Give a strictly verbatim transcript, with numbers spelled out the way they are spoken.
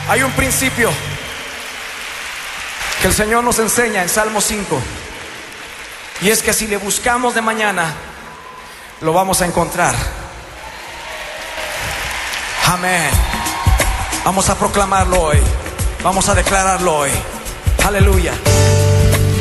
Hay un principio que el Señor nos enseña en Salmo cinco, y es que si le buscamos de mañana, lo vamos a encontrar. Amén. Vamos a proclamarlo hoy. Vamos a declararlo hoy. Aleluya.